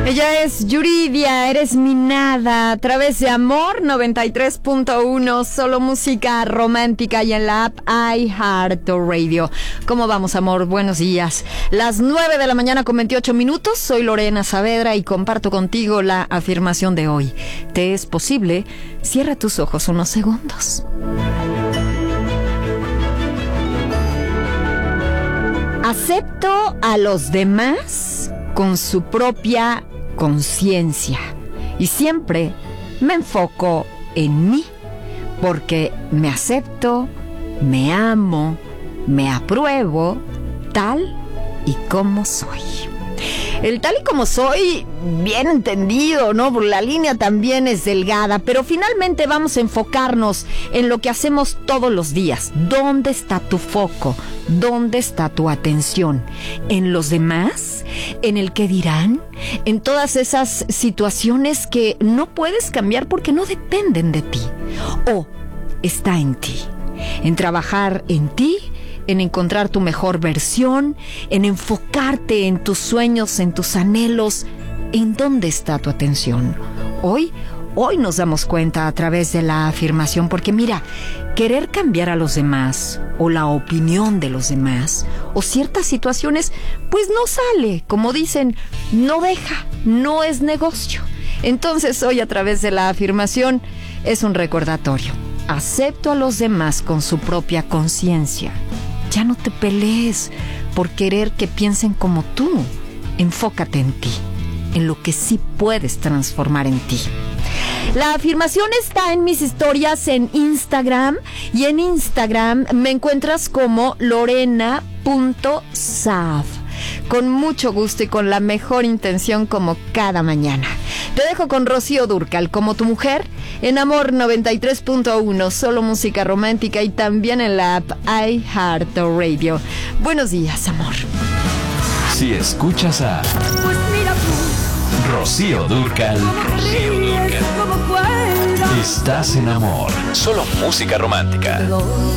Ella es Yuridia, eres mi nada, a través de Amor 93.1, solo música romántica y en la app iHeartRadio. ¿Cómo vamos, amor? Buenos días. Las 9 de la mañana con 28 minutos, soy Lorena Saavedra y comparto contigo la afirmación de hoy. ¿Te es posible? Cierra tus ojos unos segundos. Acepto a los demás con su propia conciencia y siempre me enfoco en mí porque me acepto, me amo, me apruebo tal y como soy. El tal y como soy, bien entendido, ¿no? La línea también es delgada, pero finalmente vamos a enfocarnos en lo que hacemos todos los días. ¿Dónde está tu foco? ¿Dónde está tu atención? ¿En los demás? ¿En el qué dirán? ¿En todas esas situaciones que no puedes cambiar porque no dependen de ti? ¿O está en ti? En trabajar en ti, en encontrar tu mejor versión, en enfocarte en tus sueños, en tus anhelos. ¿En dónde está tu atención? Hoy nos damos cuenta a través de la afirmación, porque mira, querer cambiar a los demás, o la opinión de los demás, o ciertas situaciones, pues no sale. Como dicen, no deja, no es negocio. Entonces hoy a través de la afirmación es un recordatorio. Acepto a los demás con su propia conciencia. Ya no te pelees por querer que piensen como tú. Enfócate en ti, en lo que sí puedes transformar en ti. La afirmación está en mis historias en Instagram, y en Instagram me encuentras como lorena.sav. Con mucho gusto y con la mejor intención, como cada mañana. Te dejo con Rocío Dúrcal, Como tu mujer, en Amor 93.1, solo música romántica, y también en la app iHeartRadio. Buenos días, amor. Si escuchas a Rocío Dúrcal, estás en Amor, solo música romántica.